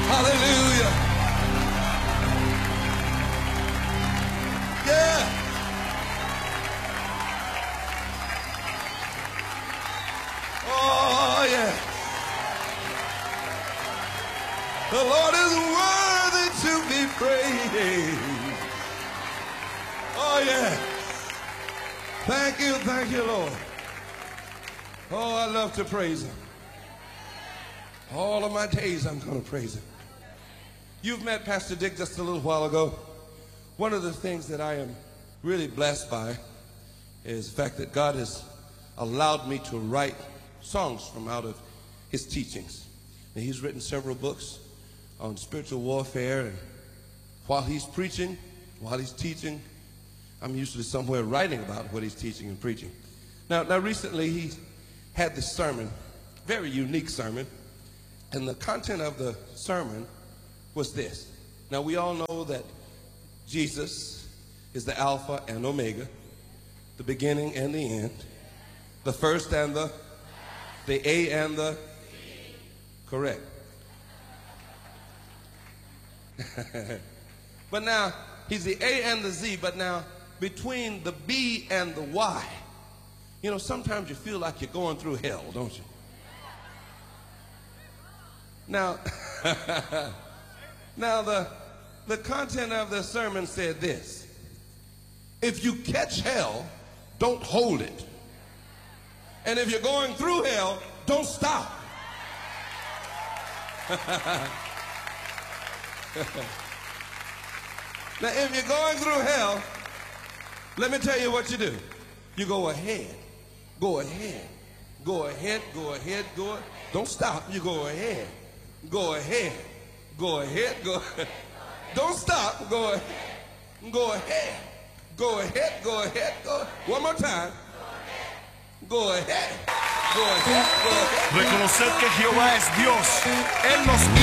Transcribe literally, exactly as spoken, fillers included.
Hallelujah. Yeah. Oh, yeah. The Lord is worthy to be praised. Oh, yeah. Thank you, thank you, Lord. Oh, I love to praise him. All of my days I'm going to praise him. You've met Pastor Dick just a little while ago. One of the things that I am really blessed by is the fact that God has allowed me to write songs from out of his teachings. And he's written several books on spiritual warfare, and while he's preaching, while he's teaching, I'm usually somewhere writing about what he's teaching and preaching. Now, now recently he had this sermon, very unique sermon, and the content of the sermon was this. Now, we all know that Jesus is the Alpha and Omega, the beginning and the end, the first and the, the A and the, correct. But now, he's the A and the Z, but now, between the B and the Y, you know, sometimes you feel like you're going through hell, don't you? Now, now the, the content of the sermon said this: if you catch hell, don't hold it. And if you're going through hell, don't stop. Now, if you're going through hell, let me tell you what you do. You go ahead, go ahead, go ahead, go ahead, go ahead. Don't stop. You go ahead, go ahead, go ahead, go ahead. Don't stop. Go ahead, go ahead, go ahead, go ahead, go. One more time. Go ahead, go ahead, go ahead. Reconocer que Jehová es Dios. Él nos